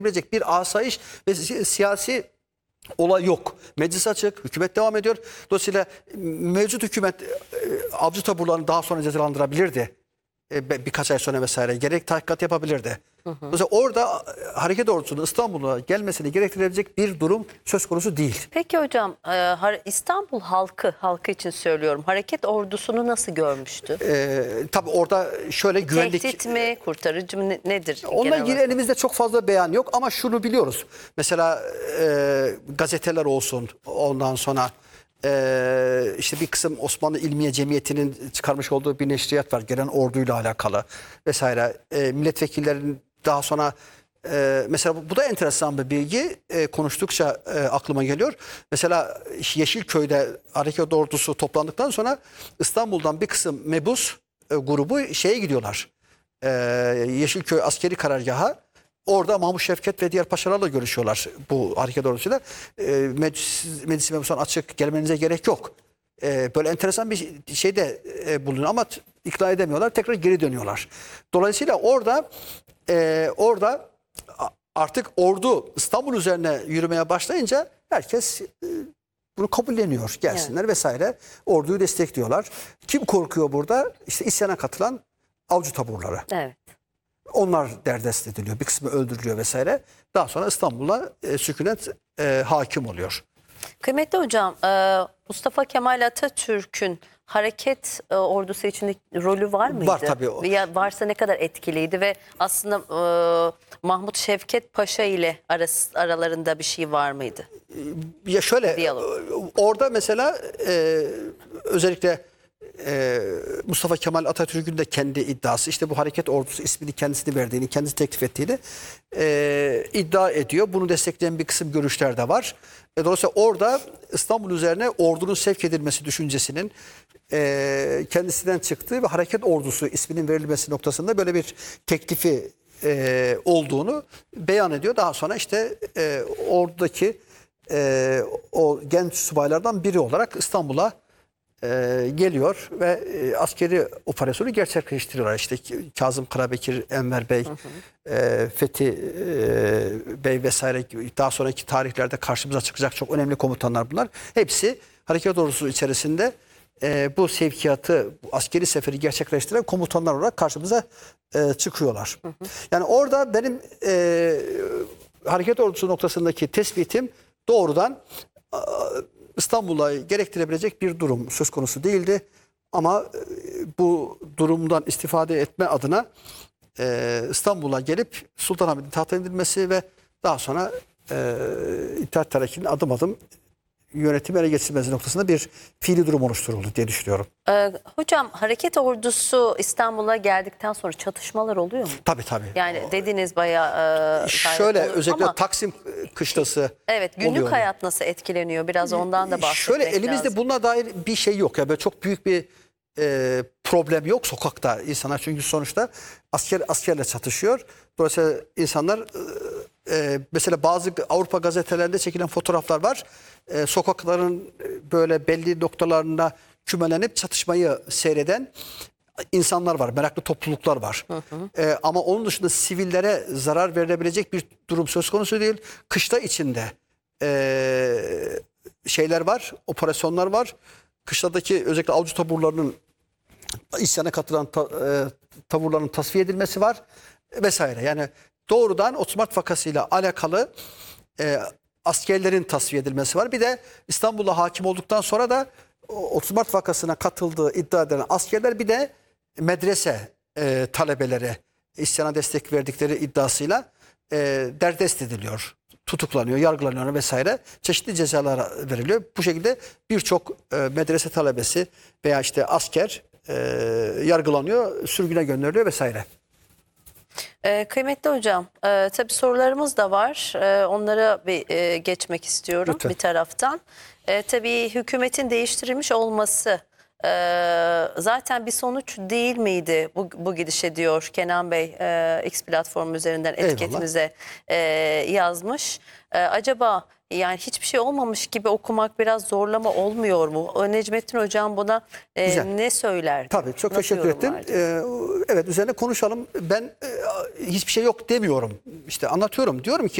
gerektirebilecek bir asayiş ve siyasi olay yok. Meclis açık, hükümet devam ediyor. Dolayısıyla mevcut hükümet avcı taburlarını daha sonra cezalandırabilirdi. Birkaç ay sonra vesaire gerek tahkikat yapabilirdi. Dolayısıyla orada hareket ordusunun İstanbul'a gelmesini gerektirebilecek bir durum söz konusu değil. Peki hocam, İstanbul halkı için söylüyorum. Hareket ordusunu nasıl görmüştü? Tabii orada şöyle güvenlik... Tehdit mi, kurtarıcı mı, nedir? Onunla ilgili elimizde çok fazla beyan yok ama şunu biliyoruz. Mesela gazeteler olsun, ondan sonra işte bir kısım Osmanlı İlmiye Cemiyeti'nin çıkarmış olduğu bir neşriyat var. Gelen orduyla alakalı vesaire. Milletvekillerinin daha sonra mesela bu da enteresan bir bilgi. Konuştukça aklıma geliyor. Mesela Yeşilköy'de hareket ordusu toplandıktan sonra İstanbul'dan bir kısım mebus grubu şeye gidiyorlar. Yeşilköy askeri karargaha. Orada Mahmut Şevket ve diğer paşalarla görüşüyorlar bu hareket ordusuyla. Meclis mebusan açık, gelmenize gerek yok. Böyle enteresan bir şey de bulunuyor ama ikna edemiyorlar. Tekrar geri dönüyorlar. Dolayısıyla orada artık ordu İstanbul üzerine yürümeye başlayınca herkes bunu kabulleniyor. Gelsinler vesaire. Orduyu destekliyorlar. Kim korkuyor burada? İşte isyana katılan avcı taburları. Evet. Onlar derdest ediliyor. Bir kısmı öldürülüyor vesaire. Daha sonra İstanbul'a sükunet hakim oluyor. Kıymetli hocam, Mustafa Kemal Atatürk'ün hareket ordusu içinde rolü var mıydı? Var tabii. Ya varsa ne kadar etkiliydi ve aslında Mahmut Şevket Paşa ile aralarında bir şey var mıydı? Ya şöyle, Diyalog. orada mesela özellikle Mustafa Kemal Atatürk'ün de kendi iddiası, işte bu hareket ordusu ismini kendisini verdiğini, kendisi teklif ettiğini iddia ediyor. Bunu destekleyen bir kısım görüşler de var. Dolayısıyla orada İstanbul üzerine ordunun sevk edilmesi düşüncesinin kendisinden çıktığı ve hareket ordusu isminin verilmesi noktasında böyle bir teklifi olduğunu beyan ediyor. Daha sonra işte ordudaki o genç subaylardan biri olarak İstanbul'a geliyor ve askeri operasyonu gerçekleştiriyorlar. İşte Kazım Karabekir, Enver Bey, Fethi Bey vesaire, daha sonraki tarihlerde karşımıza çıkacak çok önemli komutanlar bunlar. Hepsi hareket ordusu içerisinde bu sevkiyatı, bu askeri seferi gerçekleştiren komutanlar olarak karşımıza çıkıyorlar. Yani orada benim hareket ordusu noktasındaki tespitim doğrudan İstanbul'a gerektirebilecek bir durum söz konusu değildi. Ama bu durumdan istifade etme adına İstanbul'a gelip Sultanahmet'in tahtına indirilmesi ve daha sonra İttihat Terakki'nin adım adım yönetimi ele geçirmesi noktasında bir fiili durum oluşturuldu diye düşünüyorum. Hocam, hareket ordusu İstanbul'a geldikten sonra çatışmalar oluyor mu? Tabii tabii. Yani dediniz bayağı... Şöyle özellikle ama, Taksim kışlası evet, günlük oluyor. hayat nasıl etkileniyor? Biraz ondan da bahsetmek Şöyle elimizde lazım. bununla dair bir şey yok. Ya böyle çok büyük bir problem yok sokakta insanlar, çünkü sonuçta askerle çatışıyor. Dolayısıyla insanlar mesela bazı Avrupa gazetelerinde çekilen fotoğraflar var. Sokakların böyle belli noktalarına kümelenip çatışmayı seyreden insanlar var, meraklı topluluklar var. Ama onun dışında sivillere zarar verilebilecek bir durum söz konusu değil. Kışla içinde şeyler var, operasyonlar var. Kışladaki özellikle avcı taburlarının isyana katılan taburların tasfiye edilmesi var vesaire. Yani doğrudan 30 Mart vakasıyla alakalı askerlerin tasfiye edilmesi var. Bir de İstanbul'a hakim olduktan sonra da 30 Mart vakasına katıldığı iddia edilen askerler bir de medrese talebeleri isyana destek verdikleri iddiasıyla derdest ediliyor. Tutuklanıyor, yargılanıyor vesaire. Çeşitli cezalar veriliyor. Bu şekilde birçok medrese talebesi veya işte asker yargılanıyor, sürgüne gönderiliyor vesaire. Kıymetli hocam, tabii sorularımız da var. Onlara bir geçmek istiyorum. Lütfen. Bir taraftan. Tabii hükümetin değiştirilmiş olması zaten bir sonuç değil miydi bu gidişe diyor Kenan Bey X platformu üzerinden etiketimize yazmış. Acaba yani hiçbir şey olmamış gibi okumak biraz zorlama olmuyor mu? Necmettin Hocam buna ne söylerdi? Tabii çok Nasıl teşekkür ettim. yorumlardı? Evet üzerine konuşalım. Ben hiçbir şey yok demiyorum. İşte anlatıyorum. Diyorum ki